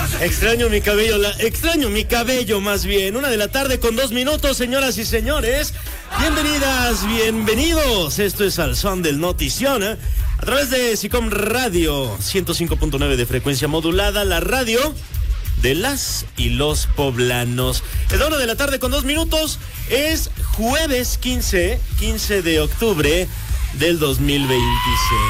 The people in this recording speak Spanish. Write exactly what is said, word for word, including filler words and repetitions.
Extraño mi cabello, la, extraño mi cabello más bien. Una de la tarde con dos minutos, señoras y señores. Bienvenidas, bienvenidos. Esto es Al Son del Notición, ¿eh? A través de SICOM Radio, ciento cinco punto nueve de frecuencia modulada, la radio de las y los poblanos. Es la una de la tarde con dos minutos. Es jueves quince de octubre del dos mil veintiséis.